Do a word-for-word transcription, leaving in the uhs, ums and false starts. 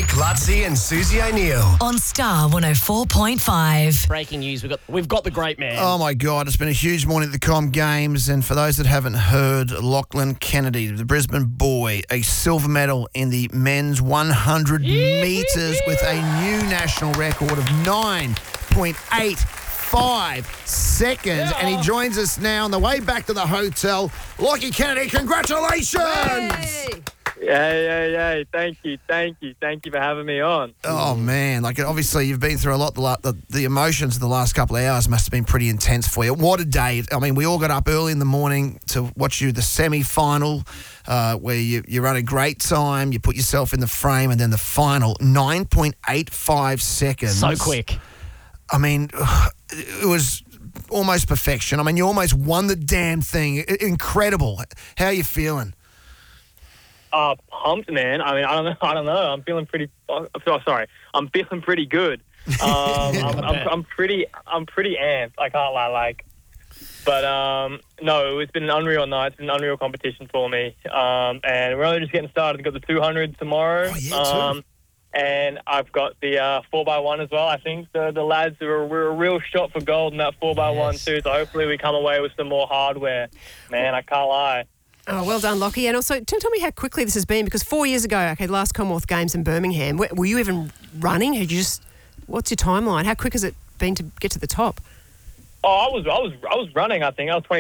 Clutzy and Susie O'Neill. On Star one oh four point five. Breaking news, we've got we've got the great man. Oh, my God. It's been a huge morning at the Com Games. And for those that haven't heard, Lachlan Kennedy, the Brisbane boy, a silver medal in the men's one hundred metres with a new national record of nine point eight five seconds. Yeah. And he joins us now on the way back to the hotel. Lockie Kennedy, congratulations! Hey. Yay, yay, yay. Thank you, thank you, thank you for having me on. Oh, man. Like, obviously, you've been through a lot. The, la- the, the emotions of the last couple of hours must have been pretty intense for you. What a day. I mean, we all got up early in the morning to watch you, the semi-final, uh, where you, you run a great time, you put yourself in the frame, and then the final, nine point eight five seconds. So quick. I mean, it was almost perfection. I mean, you almost won the damn thing. I- incredible. How are you feeling? Uh, pumped, man. I mean, I don't know. I don't know. I'm feeling pretty. Oh, sorry. I'm feeling pretty good. Um, I'm, I'm, I'm pretty. I'm pretty amped. I can't lie. Like, but um, no, it's been an unreal night. It's been an unreal competition for me. Um, and we're only just getting started. We've got the two hundred tomorrow. Oh, yeah, um, too. And I've got the uh, four by one as well. I think the the lads are a, we're a real shot for gold in that four by one too. So hopefully we come away with some more hardware. Man, I can't lie. Oh, well done, Lockie. And also, tell, tell me how quickly this has been, because four years ago, okay, the last Commonwealth Games in Birmingham, were, were you even running? Had you just, what's your timeline? How quick has it been to get to the top? Oh, I was I was I was running. I think I was twenty.